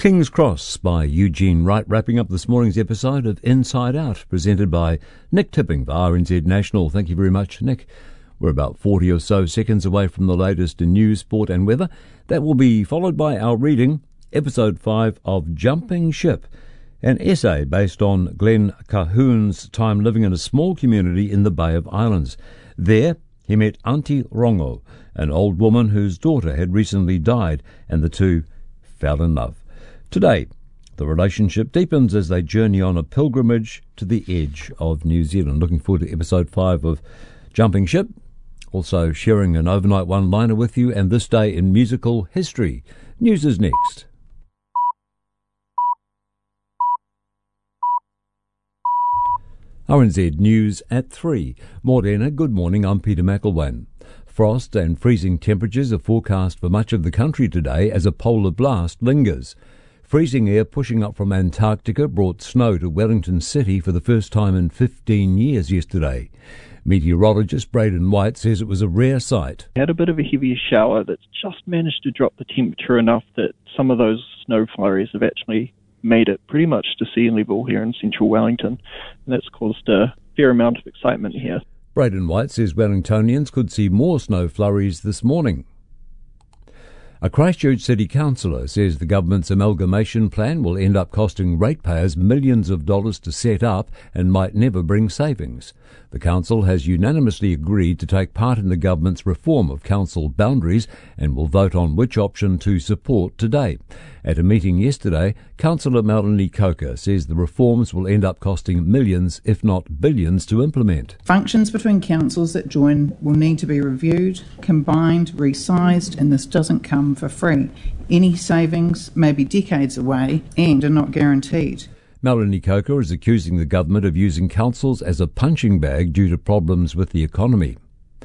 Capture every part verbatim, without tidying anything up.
King's Cross by Eugene Wright, wrapping up this morning's episode of Inside Out, presented by Nick Tipping for R N Z National. Thank you very much, Nick. We're about forty or so seconds away from the latest in news, sport and weather. That will be followed by our reading, episode five of Jumping Ship, an essay based on Glenn Cahoon's time living in a small community in the Bay of Islands. There, he met Auntie Rongo, an old woman whose daughter had recently died, and the two fell in love. Today, the relationship deepens as they journey on a pilgrimage to the edge of New Zealand. Looking forward to episode five of Jumping Ship. Also sharing an overnight one-liner with you, and this day in musical history. News is next. R N Z News at three. Morena, good morning, I'm Peter McElwain. Frost and freezing temperatures are forecast for much of the country today as a polar blast lingers. Freezing air pushing up from Antarctica brought snow to Wellington City for the first time in fifteen years yesterday. Meteorologist Braden White says it was a rare sight. We had a bit of a heavy shower that's just managed to drop the temperature enough that some of those snow flurries have actually made it pretty much to sea level here in central Wellington, and that's caused a fair amount of excitement here. Braden White says Wellingtonians could see more snow flurries this morning. A Christchurch City councillor says the government's amalgamation plan will end up costing ratepayers millions of dollars to set up and might never bring savings. The council has unanimously agreed to take part in the government's reform of council boundaries and will vote on which option to support today. At a meeting yesterday, Councillor Melanie Coker says the reforms will end up costing millions, if not billions, to implement. Functions between councils that join will need to be reviewed, combined, resized, and this doesn't come for free. Any savings may be decades away and are not guaranteed. Melanie Coker is accusing the government of using councils as a punching bag due to problems with the economy.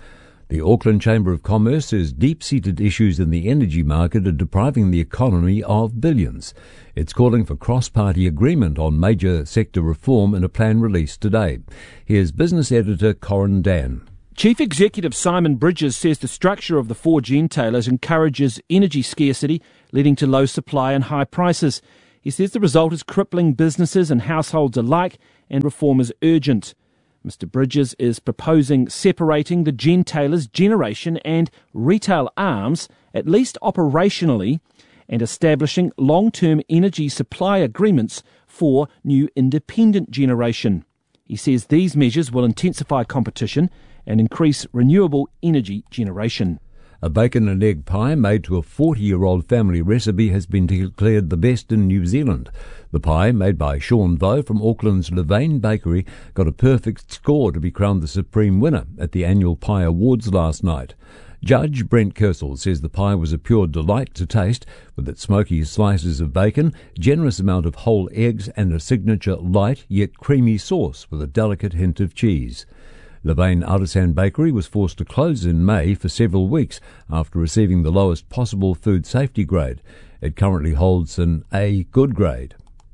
The Auckland Chamber of Commerce says deep-seated issues in the energy market are depriving the economy of billions. It's calling for cross-party agreement on major sector reform in a plan released today. Here's business editor Corin Dan. Chief Executive Simon Bridges says the structure of the four gentailers encourages energy scarcity, leading to low supply and high prices. He says the result is crippling businesses and households alike, and reform is urgent. Mister Bridges is proposing separating the gentailers' generation and retail arms, at least operationally, and establishing long-term energy supply agreements for new independent generation. He says these measures will intensify competition and increase renewable energy generation. A bacon and egg pie made to a forty-year-old family recipe has been declared the best in New Zealand. The pie, made by Sean Vo from Auckland's Levain Bakery, got a perfect score to be crowned the supreme winner at the annual Pie Awards last night. Judge Brent Kersel says the pie was a pure delight to taste, with its smoky slices of bacon, generous amount of whole eggs, and a signature light yet creamy sauce with a delicate hint of cheese. Levain Artisan Bakery was forced to close in May for several weeks after receiving the lowest possible food safety grade. It currently holds an A good grade.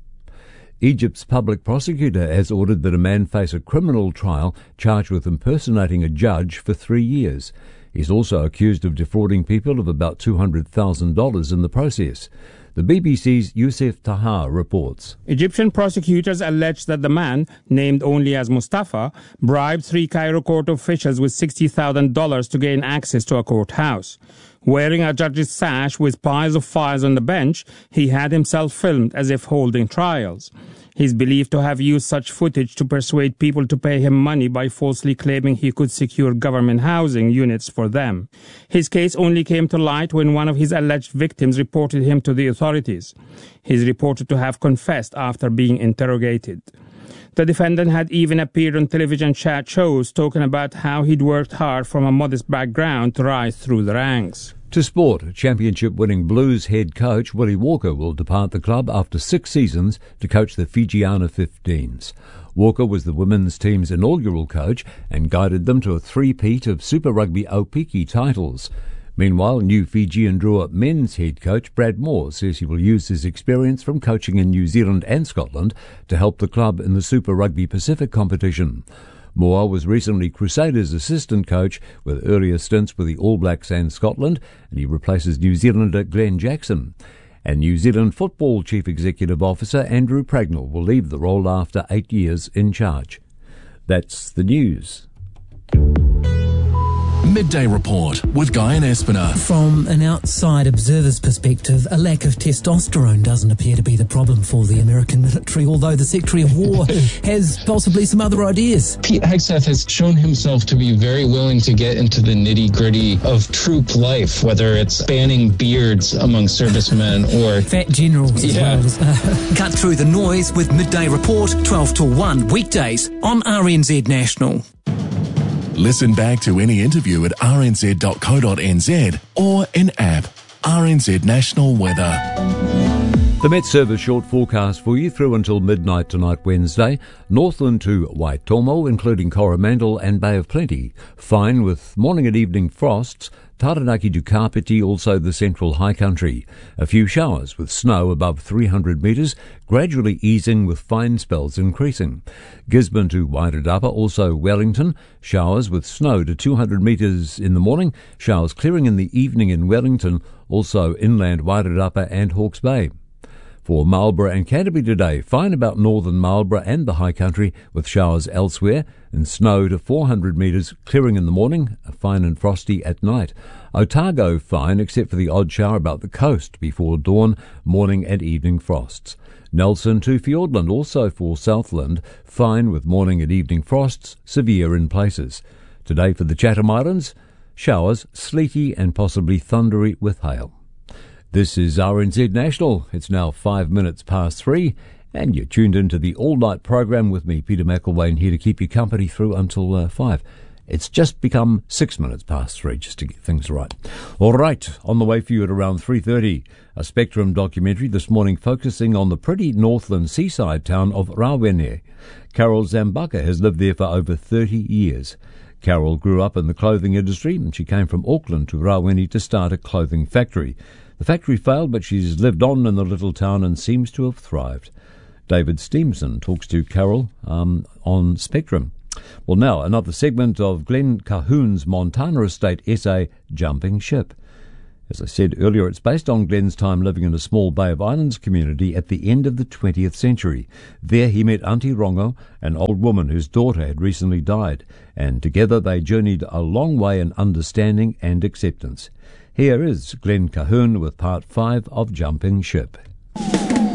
Egypt's public prosecutor has ordered that a man face a criminal trial charged with impersonating a judge for three years. He's also accused of defrauding people of about two hundred thousand dollars in the process. The B B C's Youssef Tahar reports. Egyptian prosecutors allege that the man, named only as Mustafa, bribed three Cairo court officials with sixty thousand dollars to gain access to a courthouse. Wearing a judge's sash with piles of files on the bench, he had himself filmed as if holding trials. He's believed to have used such footage to persuade people to pay him money by falsely claiming he could secure government housing units for them. His case only came to light when one of his alleged victims reported him to the authorities. He's reported to have confessed after being interrogated. The defendant had even appeared on television chat shows talking about how he'd worked hard from a modest background to rise through the ranks. To sport, championship-winning Blues head coach Willie Walker will depart the club after six seasons to coach the Fijiana fifteens. Walker was the women's team's inaugural coach and guided them to a three-peat of Super Rugby Aupiki titles. Meanwhile, new Fijian Drua men's head coach Brad Moore says he will use his experience from coaching in New Zealand and Scotland to help the club in the Super Rugby Pacific competition. Moore was recently Crusaders' assistant coach with earlier stints with the All Blacks and Scotland, and he replaces New Zealander Glenn Jackson. And New Zealand Football Chief Executive Officer Andrew Pragnell will leave the role after eight years in charge. That's the news. Midday Report with Guy and Espiner. From an outside observer's perspective, a lack of testosterone doesn't appear to be the problem for the American military, although the Secretary of War has possibly some other ideas. Pete Hegseth has shown himself to be very willing to get into the nitty-gritty of troop life, whether it's banning beards among servicemen or fat generals as yeah. well. Uh, Cut through the noise with Midday Report, twelve to one, weekdays on R N Z National. Listen back to any interview at r n z dot co dot n z or in app. R N Z National Weather. The Met Service short forecast for you through until midnight tonight Wednesday. Northland to Waitomo, including Coromandel and Bay of Plenty. Fine with morning and evening frosts. Taranaki to Kapiti, also the central high country. A few showers with snow above three hundred metres, gradually easing with fine spells increasing. Gisborne to Wairarapa, also Wellington. Showers with snow to two hundred metres in the morning. Showers clearing in the evening in Wellington, also inland Wairarapa and Hawke's Bay. For Marlborough and Canterbury today, fine about northern Marlborough and the high country with showers elsewhere, and snow to four hundred metres, clearing in the morning, fine and frosty at night. Otago fine except for the odd shower about the coast before dawn, morning and evening frosts. Nelson to Fiordland, also for Southland, fine with morning and evening frosts, severe in places. Today for the Chatham Islands, showers, sleety and possibly thundery with hail. This is R N Z National. It's now five minutes past three, and you're tuned into the all-night program with me, Peter McElwain, here to keep you company through until uh, five. It's just become six minutes past three, just to get things right. All right, on the way for you at around three thirty, a Spectrum documentary this morning focusing on the pretty Northland seaside town of Rawene. Carol Zambaka has lived there for over thirty years. Carol grew up in the clothing industry, and she came from Auckland to Rawene to start a clothing factory. The factory failed, but she's lived on in the little town and seems to have thrived. David Steamson talks to Carol um, on Spectrum. Well, now, another segment of Glenn Cahoon's Montana Estate essay, Jumping Ship. As I said earlier, it's based on Glenn's time living in a small Bay of Islands community at the end of the twentieth century. There he met Auntie Rongo, an old woman whose daughter had recently died, and together they journeyed a long way in understanding and acceptance. Here is Glenn Cahoon with part five of Jumping Ship.